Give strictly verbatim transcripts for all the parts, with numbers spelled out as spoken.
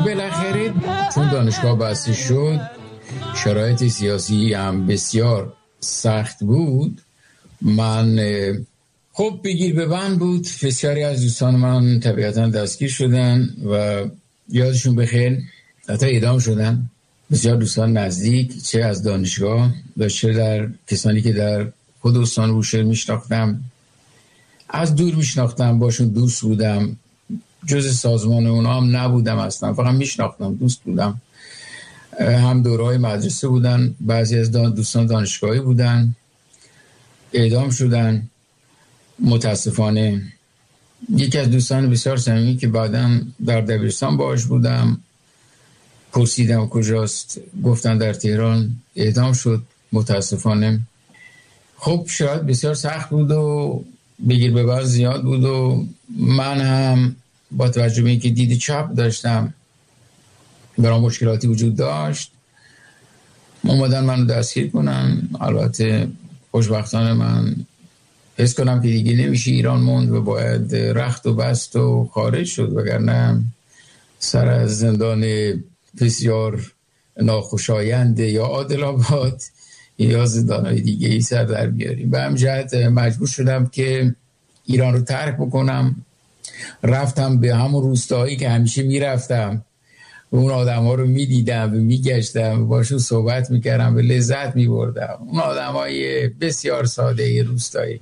بالاخره چون دانشگاه بسته شد، شرایط سیاسی هم بسیار سخت بود. من خب بگیر به بند بود. بسیاری از دوستان من طبیعتا دستگیر شدن و یادشون بخیر حتی اعدام شدن. بسیار دوستان نزدیک، چه از دانشگاه و چه در کسانی که در خود استان بوشهر میشناختم، از دور میشناختم، باشون دوست بودم، جز سازمان اونا هم نبودم اصلا، فقط میشناختم، دوست بودم. هم دورهای مدرسه بودن، بعضی از دوستان دانشگاهی بودن، اعدام شدن. متاسفانه یکی از دوستان بسیار صمیمی که بعداً در دبیرستان باهاش بودم، پرسیدم کجاست، گفتن در تهران، اعدام شد متاسفانه. خب شاید بسیار سخت بود و بگیر به بر زیاد بود و من هم با توجه به اینکه دید چپ داشتم، برام مشکلاتی وجود داشت، اومدن منو دستگیر کنن. البته خوشبختانه من حس کنم که دیگه نمیشه ایران موند و باید رخت و بست و خارج شد، وگرنه سر از زندان بسیار ناخوشایند یا عادل آباد یا زندانهای دیگه ای سر در بیاریم. به همین جهت مجبور شدم که ایران رو ترک بکنم. رفتم به همون روستایی که همیشه میرفتم و اون آدم ها رو میدیدم و میگشتم، باشون صحبت میکردم و لذت میبردم. اون آدم های بسیار ساده روستایی،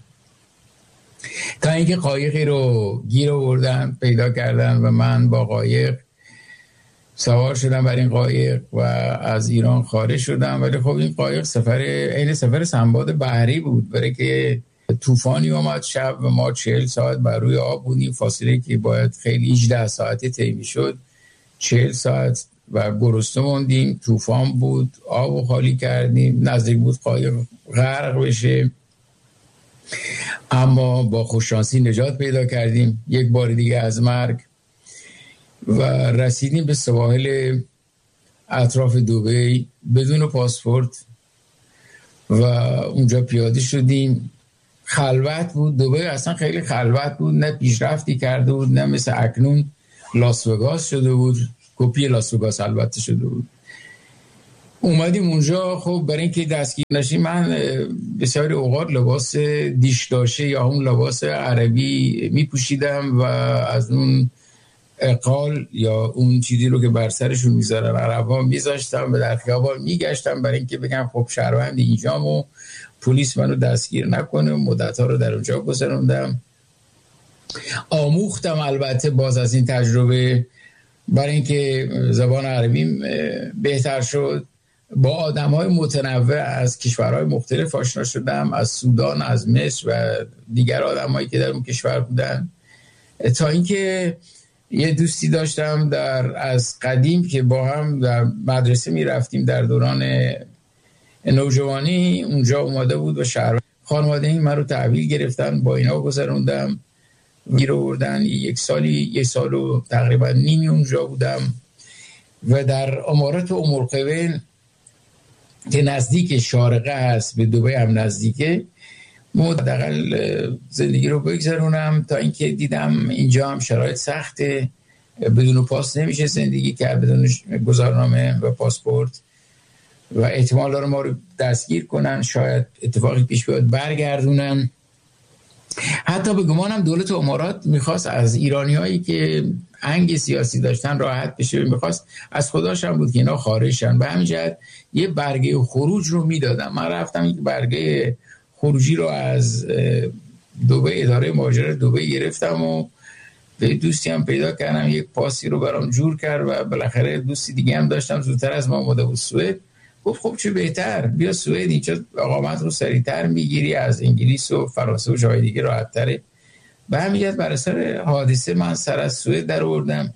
تا اینکه قایقی رو گیر آوردن، پیدا کردن و من با قایق سوار شدم بر این قایق و از ایران خارج شدم. ولی خب این قایق سفر این سفر سنباد بحری بود، برای که طوفانی اومد شب و ما چهل ساعت بر روی آب بودیم، فاصله که باید خیلی هجده ساعتی طی میشد، چهل ساعت و گرسنه موندیم. طوفان بود، آب خالی کردیم، نزدیک بود قایق غرق بشه، اما با خوششانسی نجات پیدا کردیم یک بار دیگه از مرگ و رسیدیم به سواحل اطراف دبی بدون پاسپورت و اونجا پیاده شدیم. خلوت بود دبی، اصلا خیلی خلوت بود، نه پیشرفتی کرده بود، نه مثل اکنون لاس وگاس شده بود، کپی لاس وگاس البته شده بود. اومدیم اونجا، خب برای اینکه دستگیر نشیم من بسیاری اوقات لباس دیش داشه یا اون لباس عربی می پوشیدم و از اون اقال یا اون چیزی رو که بر سرشون میذارن عربا میذاشتم و در خیابان میگشتم برای اینکه بگم خب شهروند اینجام و پلیس منو دستگیر نکنه. مدت‌ها رو در اونجا گذروندم، آموختم البته باز از این تجربه، برای اینکه زبان عربی بهتر شد. با آدم‌های متنوع از کشورهای مختلف آشنا شدم، از سودان، از مصر و دیگر آدم‌هایی که در اون کشور بودن، تا اینکه یه دوستی داشتم در از قدیم که با هم در مدرسه می رفتیم در دوران نوجوانی، اونجا اومده بود و شهر خانواده این من رو تحویل گرفتن، با اینا گذروندم، گیر آوردن. یک سالی یک سال و تقریبا نیمی اونجا بودم و در امارات ام القوین که نزدیک شارقه هست، به دبی هم نزدیکه، حداقل زندگی رو بگذرونم تا اینکه دیدم اینجا هم شرایط سخته، بدون پاس نمیشه زندگی کرد، بدون گذارنامه و پاسپورت و احتمال داره ما رو دستگیر کنن، شاید اتفاقی پیش بیاد برگردونن. حتی به گمانم دولت امارات میخواست از ایرانی هایی که انگ سیاسی داشتن راحت بشه، میخواست از خداش هم بود که اینا خارج شن. به همین جهت یه برگه خروج رو میدادم. من رفتم یک برگه خروجی رو از دبی، اداره مهاجرت دبی گرفتم و به دوستی هم پیدا کردم، یک پاسی رو برام جور کرد و بالاخره دوستی دیگه هم داشتم زودتر از ما اومده بود سوئد، گفت خب چه بهتر بیا سوئد، اینجا اقامت رو سریعتر میگیری، از انگلیس و فرانسه و جای دیگه راحت تره. به همین جهت بر اثر حادثه من سر از سوئد در آوردم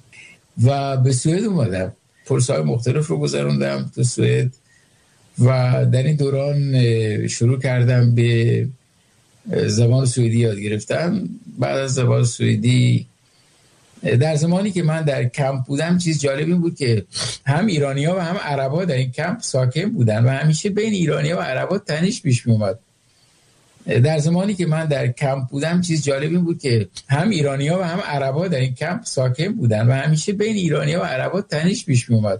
و به سوئد اومدم، پروسه‌های مختلف رو گذروندم تو سوئد و در این دوران شروع کردم به زبان سوئدی یاد گرفتم. بعد از زبان سوئدی، در زمانی که من در کمپ بودم، چیز جالبی بود که هم ایرانی‌ها و هم عرب‌ها در این کمپ ساکن بودن و همیشه بین ایرانی‌ها و عرب‌ها تنش پیش می‌اومد در زمانی که من در کمپ بودم چیز جالبی بود که هم ایرانی‌ها و هم عرب‌ها در این کمپ ساکن بودن و همیشه بین ایرانی‌ها و عرب‌ها تنش پیش می‌اومد.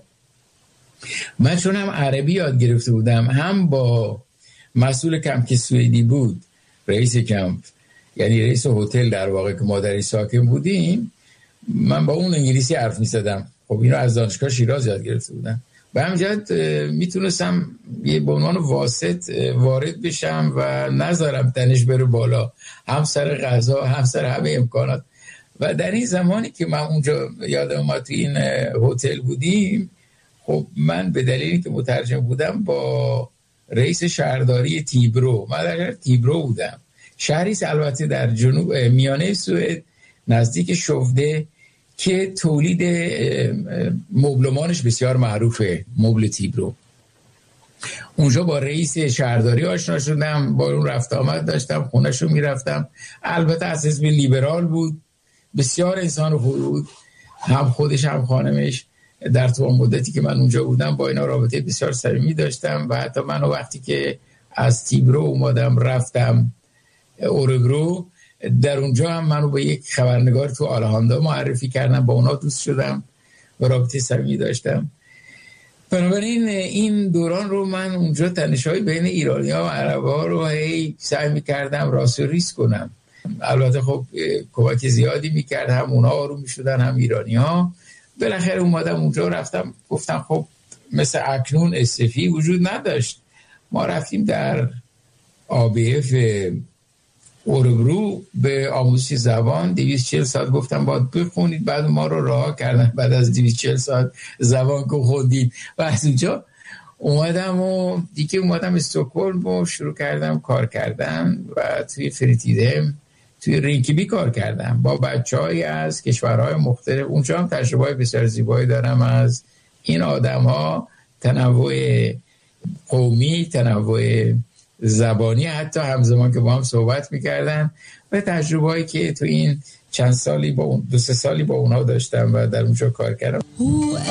من چون هم عربی یاد گرفته بودم، هم با مسئول کمپ که سوئدی بود، رئیس کمپ، یعنی رئیس هتل در واقع که ما در ساکن بودیم، من با اون انگلیسی حرف می‌زدم. خب اینو از دانشگاه شیراز یاد گرفته بودم. به همین جهت میتونستم یه به عنوان واسط وارد بشم و نذارم تنش بره بالا، هم سر غذا هم سر همه امکانات. و در این زمانی که من اونجا یادم اومد تو این هتل بودیم، خب من به دلیلی که مترجم بودم با رئیس شهرداری تیبرو، من در تیبرو بودم، شهری البته در جنوب میانه سوئد نزدیک شوفده که تولید مبلمانش بسیار معروفه، مبل تیبرو. اونجا با رئیس شهرداری آشنا شدم، با اون رفت آمد داشتم، خونه‌شو میرفتم. البته از حزب لیبرال بود، بسیار انسان خوبی بود، هم خودش هم خانمش. در طول مدتی که من اونجا بودم با اینا رابطه بسیار صمیمی داشتم و حتی من وقتی که از تیبرو اومدم رفتم اورگرو، در اونجا هم منو به یک خبرنگار تو آلهاندا معرفی کردم، با اونا دوست شدم و رابطه صمیمی داشتم. بنابراین این دوران رو من اونجا تنش‌های بین ایرانی‌ها و عرب‌ها رو هی سعی می‌کردم راست و ریز کنم. البته خب کمک زیادی می‌کرد، هم اونا آروم می‌شدن هم ایرانی‌ها. بالاخره اومدم اونجا، رفتم گفتم خب مثل اکنون استفی وجود نداشت. ما رفتیم در آ بی اف اورگرو به آموزش زبان، دویست و چهل ساعت گفتم باید بخونید، بعد ما رو رها کردن بعد از دویست و چهل ساعت زبان که خوندیم. و از اونجا اومدم و دیگه اومدم استکهلم و شروع کردم کار کردن و توی فریتیدهم توی رینکیبی کار کردم با بچه‌هایی از کشورهای مختلف. اونجا هم تجربه بسیار زیبایی دارم از این آدم‌ها، تنوع قومی، تنوع زبانی، حتی همزمان که با هم صحبت میکردن و تجربه‌ای که تو این چند سالی با اون دو سه سالی با اونها داشتم و در اونجا کار کردم.